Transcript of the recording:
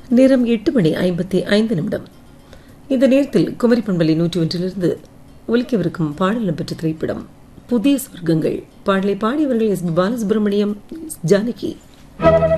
நேரம் 8:55. இந்த நேரத்தில் குமரி பண்பலை 101 ஒலிக்கவிருக்கும் பாடலம் பெற்ற திரைப்படம் புதிய சொர்க்கங்கள். பாடலை பாடியவர்கள் எஸ். பாலசுப்ரமணியம், ஜானகி.